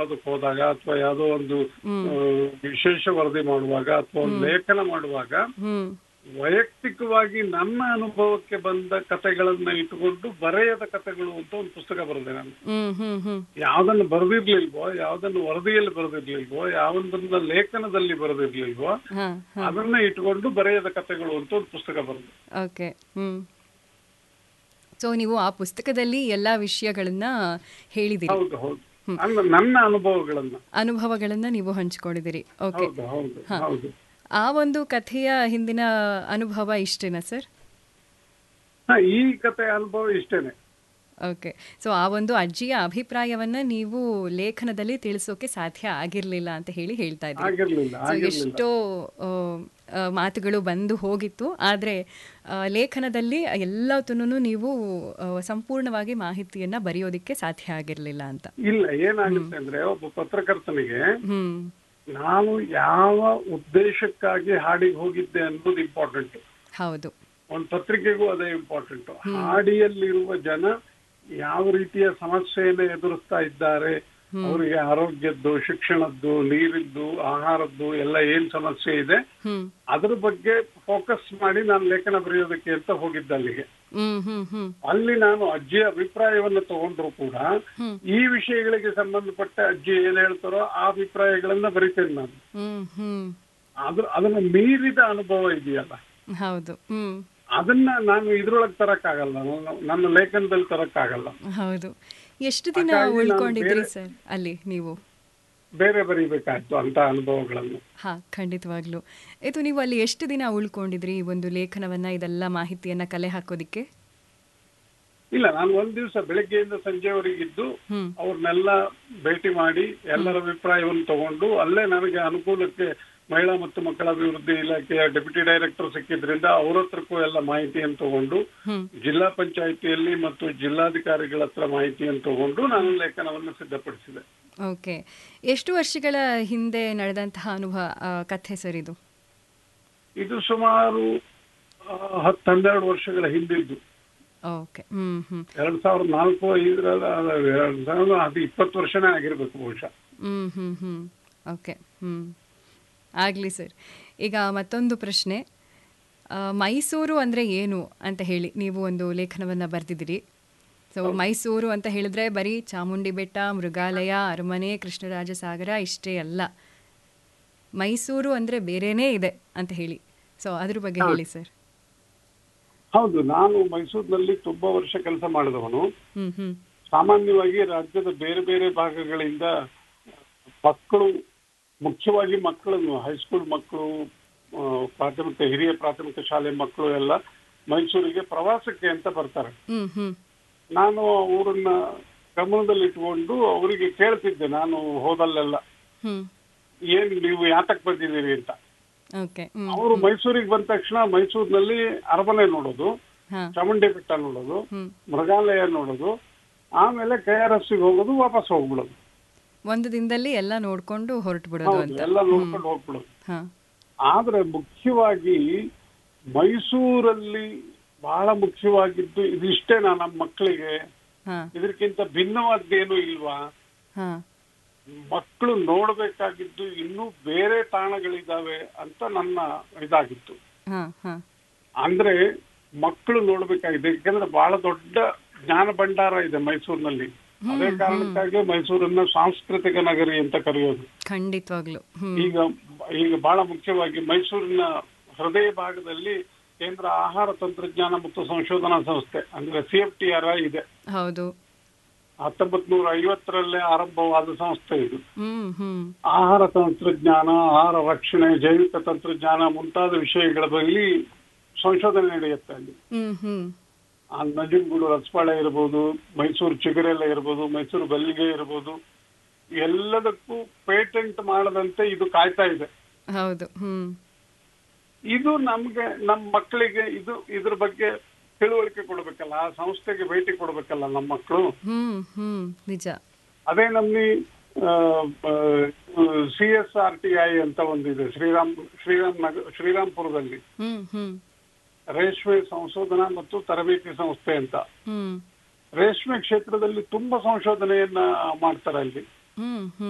ಮಾಡೋದಕ್ಕೆ ಹೋದಾಗ ಅಥವಾ ಯಾವುದೋ ಒಂದು ವಿಶೇಷ ವರದಿ ಮಾಡುವಾಗ ಅಥವಾ ಒಂದು ಲೇಖನ ಮಾಡುವಾಗ ವೈಯಕ್ತಿಕವಾಗಿ ನನ್ನ ಅನುಭವಕ್ಕೆ ಬಂದ ಕಥೆಗಳನ್ನ ಇಟ್ಟುಕೊಂಡು ಬರೆಯದ ಕಥೆಗಳು ಅಂತ ಒಂದು ಪುಸ್ತಕ ಬರೆದೆ ನಾನು. ಯಾವ್ದನ್ನು ಬರೆದಿರ್ಲಿಲ್ವೋ, ಯಾವ್ದನ್ನು ವರದಿಯಲ್ಲಿ ಬರೆದಿರ್ಲಿಲ್ವೋ, ಯಾವೊಂದನ್ನ ಲೇಖನದಲ್ಲಿ ಬರೆದಿರ್ಲಿಲ್ವೋ ಅದನ್ನ ಇಟ್ಕೊಂಡು ಬರೆಯದ ಕಥೆಗಳು ಅಂತ ಒಂದು ಪುಸ್ತಕ ಬರೆದೆ. ಓಕೆ. ಸೊ ನೀವು ಆ ಪುಸ್ತಕದಲ್ಲಿ ಎಲ್ಲಾ ವಿಷಯಗಳನ್ನ ಹೇಳಿದಿರಿ. ಹೌದು ಹೌದು, ನನ್ನ ಅನುಭವಗಳನ್ನ ನೀವು ಹಂಚಿಕೊಂಡಿದ್ದೀರಿ. ಓಕೆ. ಹೌದು ಹೌದು. ಆ ಒಂದು ಕಥೆಯ ಹಿಂದಿನ ಅನುಭವ ಇಷ್ಟೇನಾ ಸರ್? ಈ ಕಥೆಯ ಅನುಭವ ಇಷ್ಟೇನೆ. ಓಕೆ. ಸೊ ಆ ಒಂದು ಅಜ್ಜಿಯ ಅಭಿಪ್ರಾಯವನ್ನ ನೀವು ಲೇಖನದಲ್ಲಿ ತಿಳಿಸೋಕೆ ಸಾಧ್ಯ ಆಗಿರ್ಲಿಲ್ಲ ಅಂತ ಹೇಳ್ತಾ ಇದ್ದೀರಿ. ಸೊ ಎಷ್ಟೋ ಮಾತುಗಳು ಬಂದು ಹೋಗಿತ್ತು, ಆದ್ರೆ ಲೇಖನದಲ್ಲಿ ಎಲ್ಲದನ್ನು ನೀವು ಸಂಪೂರ್ಣವಾಗಿ ಮಾಹಿತಿಯನ್ನ ಬರೆಯೋದಿಕ್ಕೆ ಸಾಧ್ಯ ಆಗಿರ್ಲಿಲ್ಲ ಅಂತ. ಇಲ್ಲ, ಏನಾಗುತ್ತೆ ಅಂದ್ರೆ ಒಬ್ಬ ಪತ್ರಕರ್ತನಿಗೆ ನಾನು ಯಾವ ಉದ್ದೇಶಕ್ಕಾಗಿ ಹಾಡಿಗೆ ಹೋಗಿದ್ದೆ ಅನ್ನೋದು ಇಂಪಾರ್ಟೆಂಟ್. ಹೌದು. ಒಂದು ಪತ್ರಿಕೆಗೂ ಅದೇ ಇಂಪಾರ್ಟೆಂಟ್. ಹಾಡಿಯಲ್ಲಿರುವ ಜನ ಯಾವ ರೀತಿಯ ಸಮಸ್ಯೆಯನ್ನು ಎದುರಿಸ್ತಾ ಇದ್ದಾರೆ, ಅವರಿಗೆ ಆರೋಗ್ಯದ್ದು, ಶಿಕ್ಷಣದ್ದು, ನೀರಿದ್ದು, ಆಹಾರದ್ದು ಎಲ್ಲ ಏನ್ ಸಮಸ್ಯೆ ಇದೆ ಅದ್ರ ಬಗ್ಗೆ ಫೋಕಸ್ ಮಾಡಿ ನಾನು ಲೇಖನ ಬರೆಯೋದಕ್ಕೆ ಅಂತ ಹೋಗಿದ್ದೆ ಅಲ್ಲಿಗೆ. ಅಲ್ಲಿ ನಾನು ಅಜ್ಜಿಯ ಅಭಿಪ್ರಾಯವನ್ನು ತಗೊಂಡ್ರು ಕೂಡ ಈ ವಿಷಯಗಳಿಗೆ ಸಂಬಂಧಪಟ್ಟ ಅಜ್ಜಿ ಏನ್ ಹೇಳ್ತಾರೋ ಆ ಅಭಿಪ್ರಾಯಗಳನ್ನ ಬರಿತೇನೆ ನಾನು. ಅದನ್ನ ಮೀರಿದ ಅನುಭವ ಇದೆಯಲ್ಲ, ಹೌದು, ಅದನ್ನ ನಾನು ಇದ್ರೊಳಗೆ ತರಕ್ಕಾಗಲ್ಲ, ನನ್ನ ಲೇಖನದಲ್ಲಿ ತರಕ್ಕಾಗಲ್ಲ. ಹೌದು. ಎಷ್ಟು ದಿನ ಉಳ್ಕೊಂಡಿದ್ರಿ ಸರ್ ಅಲ್ಲಿ ನೀವು? ಬೇರೆ ಬರೀಬೇಕಾಯ್ತು ಅಂತ ಅನುಭವಗಳನ್ನು. ಖಂಡಿತವಾಗ್ಲು. ಇದು ನೀವು ಅಲ್ಲಿ ಎಷ್ಟು ದಿನ ಉಳ್ಕೊಂಡಿದ್ರಿ ಈ ಒಂದು ಲೇಖನವನ್ನ, ಇದೆಲ್ಲ ಮಾಹಿತಿಯನ್ನ ಕಲೆ ಹಾಕೋದಿಕ್ಕೆ? ಇಲ್ಲ, ನಾನು ಒಂದ್ ದಿವಸ ಬೆಳಗ್ಗೆಯಿಂದ ಸಂಜೆವರೆಗಿದ್ದು ಅವ್ರನ್ನೆಲ್ಲ ಭೇಟಿ ಮಾಡಿ ಎಲ್ಲರ ಅಭಿಪ್ರಾಯವನ್ನು ತಗೊಂಡು ಅಲ್ಲೇ ನನಗೆ ಅನುಕೂಲಕ್ಕೆ ಮಹಿಳಾ ಮತ್ತು ಮಕ್ಕಳ ಅಭಿವೃದ್ಧಿ ಇಲಾಖೆಯ ಡೆಪ್ಯೂಟಿ ಡೈರೆಕ್ಟರ್ ಸಿಕ್ಕಿದ್ರಿಂದ ಅವ್ರ ಹತ್ರಕ್ಕೂ ಎಲ್ಲ ಮಾಹಿತಿಯನ್ನು ತಗೊಂಡು ಜಿಲ್ಲಾ ಪಂಚಾಯಿತಿಯಲ್ಲಿ ಮತ್ತು ಜಿಲ್ಲಾಧಿಕಾರಿಗಳ ಹತ್ರ ಮಾಹಿತಿಯನ್ನು ತಗೊಂಡು ನಾನು ಲೇಖನವನ್ನು ಸಿದ್ಧಪಡಿಸಿದೆ. ಓಕೆ. ಎಷ್ಟು ವರ್ಷಗಳ ಹಿಂದೆ ನಡೆದಂತಹ ಅನುಭವ ಕಥೆ ಸರ್ ಇದು? ಇದು ಸುಮಾರು 10-12 ವರ್ಷಗಳ ಹಿಂದಿದ್ದು. ಓಕೆ. 2004-2005 ಅದು 20 ವರ್ಷನೇ ಆಗಿರ್ಬೇಕು ಬಹುಶಃ. ಓಕೆ. ಆಗ್ಲಿ ಸರ್. ಈಗ ಮತ್ತೊಂದು ಪ್ರಶ್ನೆ, ಮೈಸೂರು ಅಂದ್ರೆ ಏನು ಅಂತ ಹೇಳಿ ನೀವು ಒಂದು ಲೇಖನವನ್ನ ಬರೆದಿದ್ದೀರಿ. ಸೊ ಮೈಸೂರು ಅಂತ ಹೇಳಿದ್ರೆ ಬರೀ ಚಾಮುಂಡಿ ಬೆಟ್ಟ, ಮೃಗಾಲಯ, ಅರಮನೆ, ಕೃಷ್ಣರಾಜ ಸಾಗರ ಇಷ್ಟೇ ಅಲ್ಲ, ಮೈಸೂರು ಅಂದ್ರೆ ಬೇರೆನೇ ಇದೆ ಅಂತ ಹೇಳಿ. ಸೊ ಅದ್ರ ಬಗ್ಗೆ ಹೇಳಿ ಸರ್. ಹೌದು, ನಾನು ಮೈಸೂರಿನಲ್ಲಿ ತುಂಬಾ ವರ್ಷ ಕೆಲಸ ಮಾಡಿದವನು. ಸಾಮಾನ್ಯವಾಗಿ ರಾಜ್ಯದ ಬೇರೆ ಬೇರೆ ಭಾಗಗಳಿಂದ ಮಕ್ಕಳು, ಮುಖ್ಯವಾಗಿ ಮಕ್ಕಳನ್ನು, ಹೈಸ್ಕೂಲ್ ಮಕ್ಕಳು, ಹಿರಿಯ ಪ್ರಾಥಮಿಕ ಶಾಲೆ ಮಕ್ಕಳು ಎಲ್ಲ ಮೈಸೂರಿಗೆ ಪ್ರವಾಸಕ್ಕೆ ಅಂತ ಬರ್ತಾರೆ. ನಾನು ಊರನ್ನ ಗಮನದಲ್ಲಿಟ್ಕೊಂಡು ಅವರಿಗೆ ಕೇಳ್ತಿದ್ದೆ ನಾನು ಹೋದಲ್ಲೆಲ್ಲ, ಏನ್ ನೀವು ಯಾತಕ್ ಬಂದಿದ್ದೀರಿ ಅಂತ. ಅವರು ಮೈಸೂರಿಗೆ ಬಂದ ತಕ್ಷಣ ಮೈಸೂರಿನಲ್ಲಿ ಅರಮನೆ ನೋಡೋದು, ಚಾಮುಂಡಿ ಬೆಟ್ಟ ನೋಡೋದು, ಮೃಗಾಲಯ ನೋಡೋದು, ಆಮೇಲೆ KRS ಹೋಗೋದು, ವಾಪಸ್ ಹೋಗ್ಬಿಡೋದು. ಒಂದು ದಿನದಲ್ಲಿ ಎಲ್ಲ ನೋಡ್ಕೊಂಡು ಹೊರಟು ಬಿಡೋದು ಅಂತ. ಎಲ್ಲ ನೋಡ್ಕೊಂಡು ಹೋಗ್ಬಿಡೋದು. ಆದ್ರೆ ಮುಖ್ಯವಾಗಿ ಮೈಸೂರಲ್ಲಿ ಬಹಳ ಮುಖ್ಯವಾಗಿದ್ದು ಇದಿಷ್ಟೇನಾ ನಮ್ಮ ಮಕ್ಕಳಿಗೆ, ಇದಕ್ಕಿಂತ ಭಿನ್ನವಾದ್ದೇನು ಇಲ್ವಾ, ಮಕ್ಕಳು ನೋಡ್ಬೇಕಾಗಿದ್ದು ಇನ್ನೂ ಬೇರೆ ತಾಣಗಳಿದಾವೆ ಅಂತ ನನ್ನ ಇದಾಗಿತ್ತು. ಅಂದ್ರೆ ಮಕ್ಕಳು ನೋಡ್ಬೇಕಾಗಿದೆ, ಯಾಕಂದ್ರೆ ಬಹಳ ದೊಡ್ಡ ಜ್ಞಾನ ಭಂಡಾರ ಇದೆ ಮೈಸೂರಿನಲ್ಲಿ. ಅದೇ ಕಾರಣಕ್ಕಾಗಿ ಮೈಸೂರನ್ನ ಸಾಂಸ್ಕೃತಿಕ ನಗರಿ ಅಂತ ಕರೆಯೋದು. ಖಂಡಿತವಾಗ್ಲು. ಈಗ ಬಹಳ ಮುಖ್ಯವಾಗಿ ಮೈಸೂರಿನ ಹೃದಯ ಭಾಗದಲ್ಲಿ ಕೇಂದ್ರ ಆಹಾರ ತಂತ್ರಜ್ಞಾನ ಮತ್ತು ಸಂಶೋಧನಾ ಸಂಸ್ಥೆ ಅಂದ್ರೆ CFTRI ಇದೆ. ಹೌದು. 1950ರಲ್ಲೇ ಆರಂಭವಾದ ಸಂಸ್ಥೆ ಇದು. ಆಹಾರ ತಂತ್ರಜ್ಞಾನ, ಆಹಾರ ರಕ್ಷಣೆ, ಜೈವಿಕ ತಂತ್ರಜ್ಞಾನ ಮುಂತಾದ ವಿಷಯಗಳ ಬಗ್ಗೆ ಸಂಶೋಧನೆ ನಡೆಯುತ್ತೆ ಅಲ್ಲಿ. ನಂಜನಗೂಡು ರಸಬಾಳೆ ಇರ್ಬೋದು, ಮೈಸೂರು ಚಿಗುರೆಲ್ಲ ಇರ್ಬೋದು, ಮೈಸೂರು ಬಲ್ಲಿಗೆ ಇರ್ಬೋದು, ಎಲ್ಲದಕ್ಕೂ ಪೇಟೆಂಟ್ ಮಾಡದಂತೆ ಇದು ಕಾಯ್ತಾ ಇದೆ. ಹೌದು. ಇದು ನಮ್ಗೆ, ನಮ್ಮ ಮಕ್ಕಳಿಗೆ ಇದ್ರ ಬಗ್ಗೆ ತಿಳುವಳಿಕೆ ಕೊಡ್ಬೇಕಲ್ಲ, ಆ ಸಂಸ್ಥೆಗೆ ಭೇಟಿ ಕೊಡ್ಬೇಕಲ್ಲ ನಮ್ಮ ಮಕ್ಕಳು. ನಿಜ. ಅದೇ ನಮ್ನಿ CSRTI ಅಂತ ಒಂದಿದೆ ಶ್ರೀರಾಮ್ಪುರದಲ್ಲಿ, ರೇಷ್ಮೆ ಸಂಶೋಧನಾ ಮತ್ತು ತರಬೇತಿ ಸಂಸ್ಥೆ ಅಂತ. ರೇಷ್ಮೆ ಕ್ಷೇತ್ರದಲ್ಲಿ ತುಂಬಾ ಸಂಶೋಧನೆಯನ್ನ ಮಾಡ್ತಾರೆ ಅಲ್ಲಿ.